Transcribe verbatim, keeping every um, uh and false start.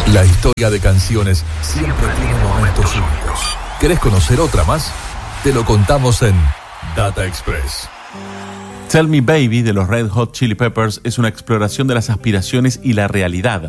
La historia de canciones siempre tiene momentos únicos. ¿Querés conocer otra más? Te lo contamos en Data Express. Tell Me Baby de los Red Hot Chili Peppers es una exploración de las aspiraciones y la realidad.